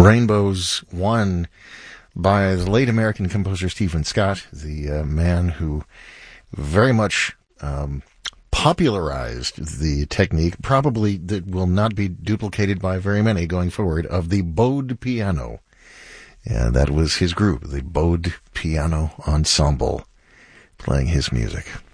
Rainbows, one by the late American composer Stephen Scott, the man who very much popularized the technique, probably that will not be duplicated by very many going forward, of the bowed piano. Yeah, that was his group, the Bowed Piano Ensemble, playing his music.